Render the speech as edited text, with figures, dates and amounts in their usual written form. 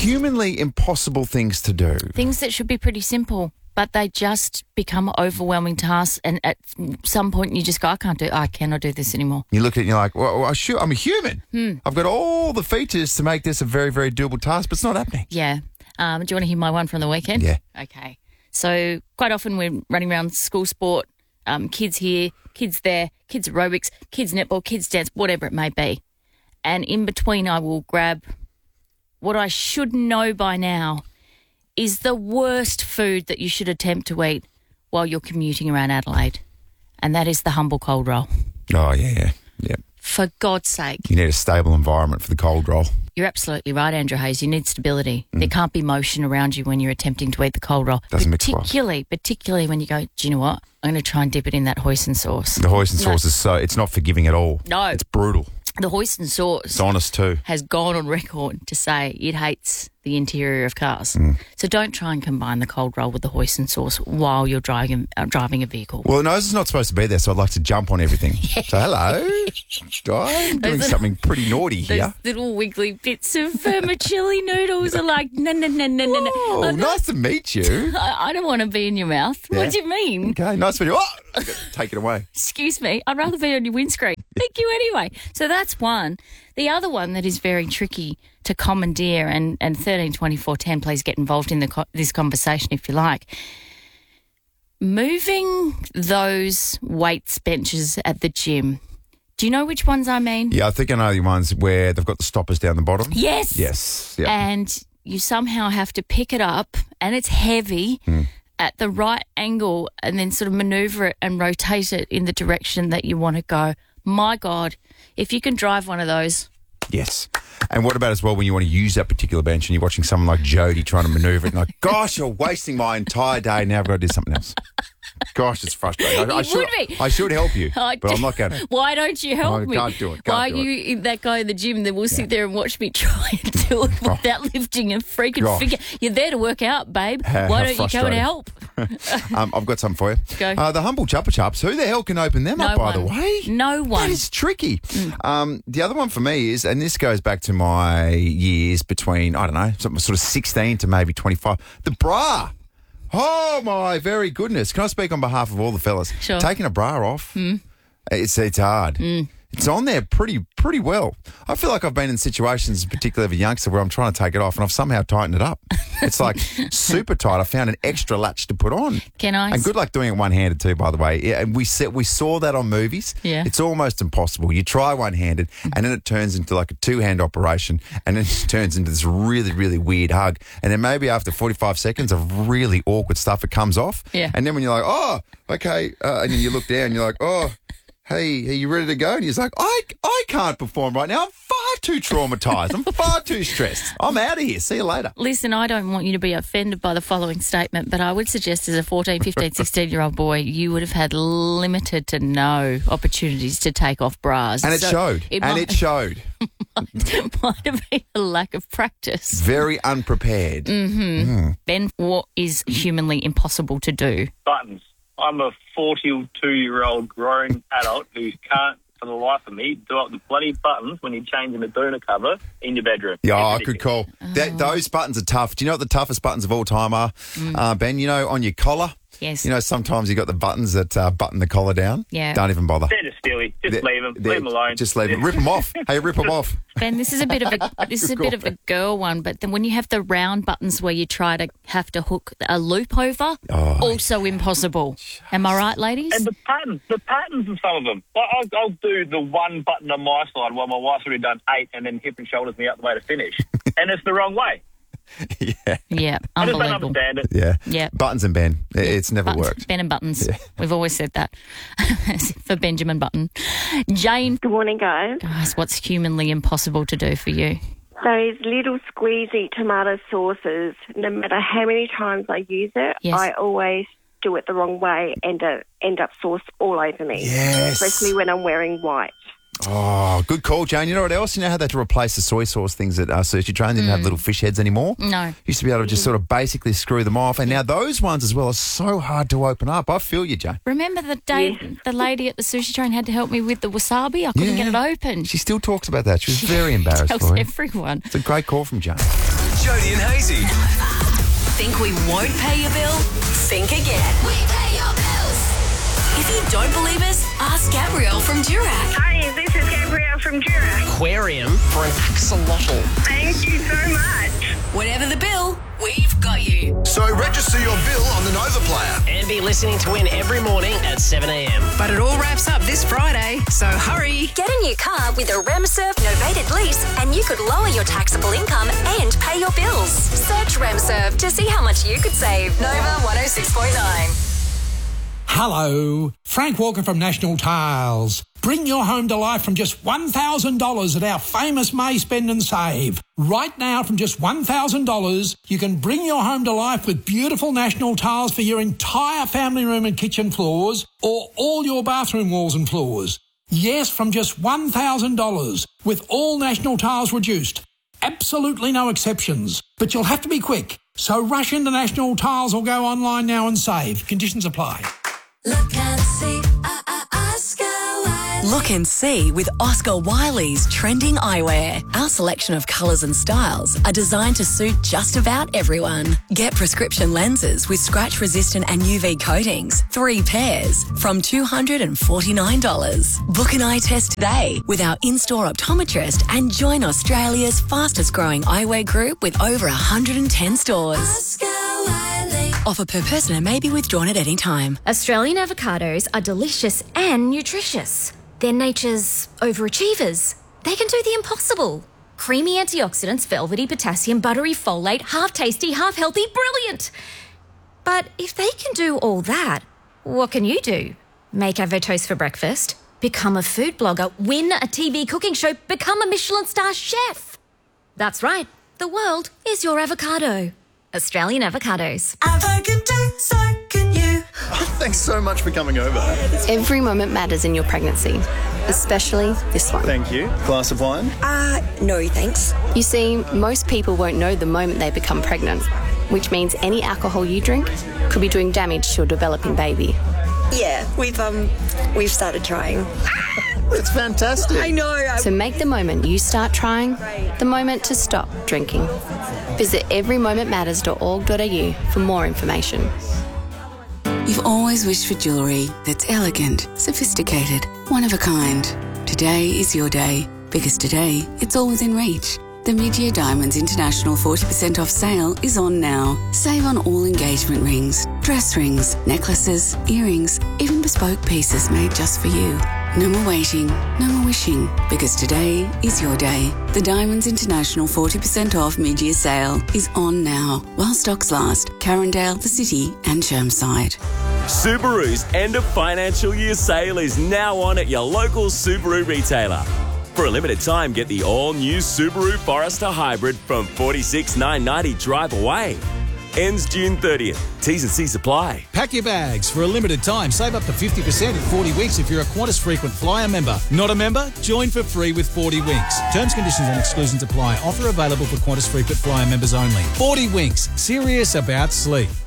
humanly impossible things to do. Things that should be pretty simple, but they just become overwhelming tasks. And at some point, you just go, I cannot do this anymore. You look at it and you're like, well, I'm a human. I've got all the features to make this a very, very doable task, but it's not happening. Yeah. Do you want to hear my one from the weekend? Yeah. Okay. So quite often we're running around school sport, kids here, kids there, kids aerobics, kids netball, kids dance, whatever it may be. And in between, I will grab what I should know by now is the worst food that you should attempt to eat while you're commuting around Adelaide, and that is the humble cold roll. Oh, yeah. For God's sake. You need a stable environment for the cold roll. You're absolutely right, Andrew Hayes. You need stability. There can't be motion around you when you're attempting to eat the cold roll. Doesn't mix well. Particularly when you go, do you know what? I'm going to try and dip it in that hoisin sauce. The hoisin sauce is it's not forgiving at all. No. It's brutal. The hoisin sauce It's honest too. has gone on record to say it hates the interior of cars. So don't try and combine the cold roll with the hoisin sauce while you're driving a vehicle. Well, the nose is not supposed to be there, so I'd like to jump on everything. So, hello. I'm doing something pretty naughty here. Those little wiggly bits of vermicelli noodles are like, no. Oh, nice to meet you. I don't want to be in your mouth. Yeah. What do you mean? Okay, nice to meet you. Oh, take it away. Excuse me, I'd rather be on your windscreen. Thank you anyway. So that's one. The other one that is very tricky to commandeer, and 132410, please get involved in this conversation if you like. Moving those weights benches at the gym. Do you know which ones I mean? Yeah, I think I know the ones where they've got the stoppers down the bottom. Yes. Yes. Yeah. And you somehow have to pick it up, and it's heavy at the right angle, and then sort of manoeuvre it and rotate it in the direction that you want to go. My God, if you can drive one of those. Yes. And what about as well when you want to use that particular bench and you're watching someone like Jody trying to manoeuvre it and like, gosh, you're wasting my entire day. Now I've got to do something else. Gosh, it's frustrating. I should help you, but I'm not going to. Why don't you help me? I can't do it. Why are you that guy in the gym that will sit there and watch me try and do it without lifting a freaking figure? You're there to work out, babe. Why don't you go and help? I've got something for you. Go. The humble Chupa Chups. Who the hell can open them up, by the way? No one. That is tricky. The other one for me is, and this goes back to my years between, I don't know, sort of 16 to maybe 25, the bra. Oh, my very goodness. Can I speak on behalf of all the fellas? Sure. Taking a bra off, it's hard. It's on there pretty well. I feel like I've been in situations, particularly of a youngster, where I'm trying to take it off and I've somehow tightened it up. It's like super tight. I found an extra latch to put on. Can I? And good luck doing it one-handed too, by the way. Yeah, and we saw that on movies. Yeah. It's almost impossible. You try one-handed and then it turns into like a two-hand operation and then it turns into this really, really weird hug. And then maybe after 45 seconds of really awkward stuff, it comes off. Yeah. And then when you're like, oh, okay, and then you look down and you're like, oh, hey, are you ready to go? And he's like, I can't perform right now. I'm far too traumatised. I'm far too stressed. I'm out of here. See you later. Listen, I don't want you to be offended by the following statement, but I would suggest as a 14, 15, 16-year-old boy, you would have had limited to no opportunities to take off bras. And it showed. It showed. Might have been a lack of practice. Very unprepared. Ben, what is humanly impossible to do? Buttons. I'm a 42-year-old grown adult who can't, for the life of me, do up the bloody buttons when you're changing the doona cover in your bedroom. Yeah, good call. Those buttons are tough. Do you know what the toughest buttons of all time are, Ben? You know, on your collar? Yes. You know, sometimes you got the buttons that button the collar down. Yeah. Don't even bother. They're just silly. Just leave them. Leave them alone. Just leave them. Rip them off. Hey, rip them off. Ben, this is a bit of a girl one, but then when you have the round buttons where you try to have to hook a loop over, also impossible. Am I right, ladies? And the patterns of some of them. Like, I'll do the one button on my side while my wife's already done 8 and then hip and shoulders me out the way to finish. And it's the wrong way. Yeah, I just don't unbelievable. understand it. Yeah. Buttons and Ben. It's never Buttons, worked. Ben and Buttons. Yeah. We've always said that. For Benjamin Button. Jane. Good morning, guys. Guys, what's humanly impossible to do for you? Those little squeezy tomato sauces, no matter how many times I use it, Yes. I always do it the wrong way and end up sauce all over me. Yes. Especially when I'm wearing white. Oh, good call, Jane. You know what else? You know how they had to replace the soy sauce things at Sushi Train? They didn't have little fish heads anymore? No. Used to be able to just sort of basically screw them off. And now those ones as well are so hard to open up. I feel you, Jane. Remember the day the lady at the sushi train had to help me with the wasabi? I couldn't get it open. She still talks about that. She was very embarrassed Tells for it. everyone. It's a great call from Jane. Jody and Hazy. Think we won't pay your bill? Think again. We pay your bills. If you don't believe us, ask Gabrielle from Durack. Hi, this is Gabrielle from Durack. Aquarium for an axolotl. Thank you so much. Whatever the bill, we've got you. So register your bill on the Nova Player. And be listening to Win every morning at 7 a.m. But it all wraps up this Friday, so hurry. Get a new car with a RemServe novated lease and you could lower your taxable income and pay your bills. Search RemServe to see how much you could save. Nova 106.9. Hello, Frank Walker from National Tiles. Bring your home to life from just $1,000 at our famous May Spend and Save. Right now, from just $1,000, you can bring your home to life with beautiful National Tiles for your entire family room and kitchen floors or all your bathroom walls and floors. Yes, from just $1,000 with all National Tiles reduced. Absolutely no exceptions. But you'll have to be quick. So rush into National Tiles or go online now and save. Conditions apply. Look and see, Oscar Wiley. Look and see with Oscar Wiley's trending eyewear. Our selection of colours and styles are designed to suit just about everyone. Get prescription lenses with scratch-resistant and UV coatings, 3 pairs, from $249. Book an eye test today with our in-store optometrist and join Australia's fastest-growing eyewear group with over 110 stores. Oscar Wiley. Offer per person and may be withdrawn at any time. Australian avocados are delicious and nutritious. They're nature's overachievers. They can do the impossible. Creamy antioxidants, velvety potassium, buttery folate, half tasty, half healthy, brilliant. But if they can do all that, what can you do? Make avotoast for breakfast, become a food blogger, win a TV cooking show, become a Michelin star chef. That's right, the world is your avocado. Australian avocados. Avocado, so can you. Thanks so much for coming over. Every moment matters in your pregnancy, especially this one. Thank you. Glass of wine? No thanks. You see, most people won't know the moment they become pregnant, which means any alcohol you drink could be doing damage to your developing baby. Yeah, we've started trying. It's fantastic. I know. So make the moment you start trying the moment to stop drinking. Visit everymomentmatters.org.au for more information. You've always wished for jewellery that's elegant, sophisticated, one of a kind. Today is your day, because today it's all within reach. The Mid-Year Diamonds International 40% off sale is on now. Save on all engagement rings, dress rings, necklaces, earrings, even bespoke pieces made just for you. No more waiting, no more wishing, because today is your day. The Diamonds International 40% off mid-year sale is on now, while stocks last. Carindale, the City and Chermside. Subaru's end of financial year sale is now on at your local Subaru retailer. For a limited time, get the all-new Subaru Forester Hybrid from $46,990 drive away. Ends June 30th. T's and C's apply. Pack your bags. For a limited time, save up to 50% in 40 Winks if you're a Qantas Frequent Flyer member. Not a member? Join for free with 40 Winks. Terms, conditions and exclusions apply. Offer available for Qantas Frequent Flyer members only. 40 Winks. Serious about sleep.